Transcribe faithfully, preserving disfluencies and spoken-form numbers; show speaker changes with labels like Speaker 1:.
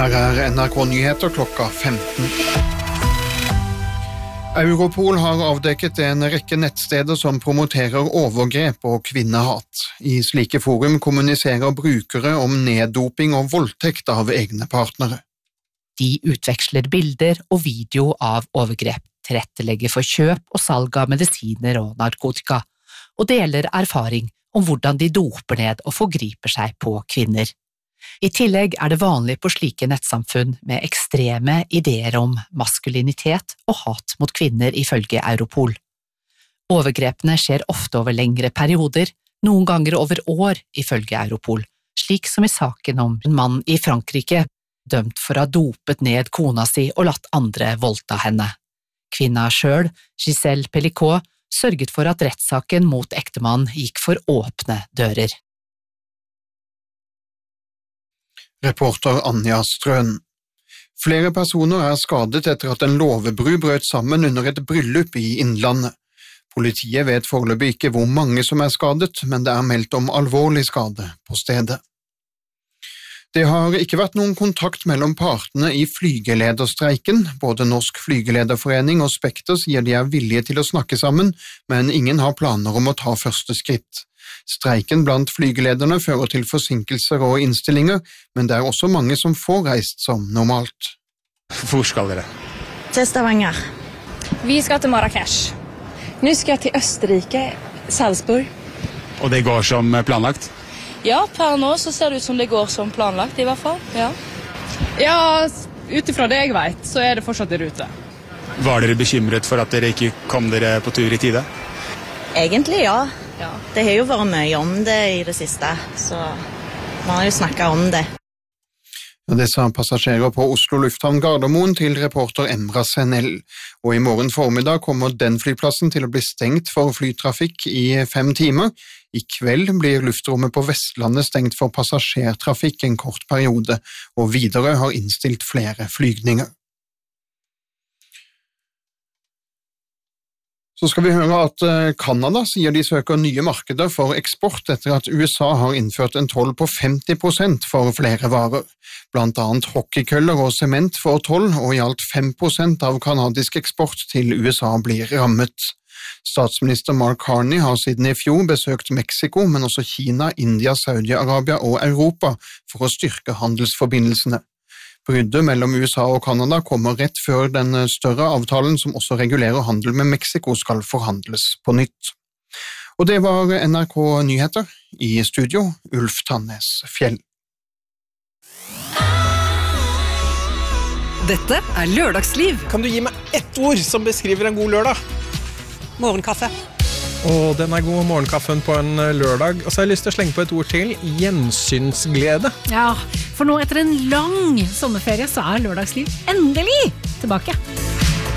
Speaker 1: Her er N R K Nyheter klokka femten. Europol har avdekket en rekke nettsteder som promoterer overgrep og kvinnehat. I slike forum kommuniserer brukere om neddoping og voldtekt av egne partnere.
Speaker 2: De utveksler bilder og video av overgrep, tilrettelegger for kjøp og salg av medisiner og narkotika, og deler erfaring om hvordan de doper ned og forgriper seg på kvinner. I tillegg er det vanlig på slike nettsamfunn med ekstreme ideer om maskulinitet og hat mot kvinner ifølge Europol. Overgrepene skjer ofte over lengre perioder, noen ganger over år ifølge Europol, slik som i saken om en mann i Frankrike, dømt for å ha dopet ned kona si og latt andre voldta henne. Kvinna selv, Giselle Pellicot, sørget for at rettssaken mot ektemannen gikk for åpne dører.
Speaker 1: Reporter Anja Strøn. Flere personer er skadet etter at en låvebru brøt sammen under et bryllup i Innlandet. Politiet vet foreløpig ikke hvor mange som er skadet, men det er meldt om alvorlig skade på stedet. Det har ikke vært noen kontakt mellom partene i flygelederstreiken. Både Norsk Flygelederforening og Spekter sier de er villige til å snakke sammen, men ingen har planer om å ta første skritt. Streiken blant flygelederne fører til forsinkelser og innstillinger, men det er også mange som får reist som normalt.
Speaker 3: Hvor skal dere?
Speaker 4: Til Stavanger.
Speaker 5: Vi skal til Marrakesh.
Speaker 4: Nå skal jeg til Østerrike, Salzburg.
Speaker 3: Og det går som planlagt?
Speaker 5: Ja, per nå så ser det ut som det går som planlagt i hvert fall. Ja,
Speaker 6: ja utifra det jeg vet, så er det fortsatt i rute.
Speaker 3: Var dere bekymret for at dere ikke kom dere på tur i tide?
Speaker 4: Egentlig ja.
Speaker 5: ja.
Speaker 4: Det har jo vært mye om det i det siste, så man har jo snakket om det.
Speaker 1: Det sa passasjerer på Oslo Lufthavn Gardermoen til reporter Emra Senell. Og i morgen formiddag kommer den flyplassen til å bli stengt for flytrafikk i fem timer. I kveld blir luftrommet på Vestlandet stengt for passasjertrafikk en kort periode, og Widerøe har innstilt flere flygninger. Så skal vi høre at Kanada sier de søker nye markeder for eksport etter at U S A har innført en toll på femti prosent for flere varer. Blant annet hockeykøller og sement får toll, og i alt fem prosent av kanadisk eksport til U S A blir rammet. Statsminister Mark Carney har siden i fjor besøkt Mexico, men også Kina, India, Saudi-Arabia og Europa for å styrke handelsforbindelsene. Bruddet mellom U S A og Kanada kommer rett før den større avtalen som også regulerer handel med Mexico skal forhandles på nytt. Og det var N R K Nyheter. I studio, Ulf Tannes Fjell.
Speaker 7: Dette er Lørdagsliv.
Speaker 8: Kan du gi meg ett ord som beskriver en god lørdag?
Speaker 7: Morgenkaffe.
Speaker 8: Åh, den er god morgenkaffen på en lørdag. Og så har jeg lyst til å slenge på et ord til. Gjensynsglede.
Speaker 9: Ja, for nå etter en lang sommerferie så er Lørdagsliv endelig tilbake.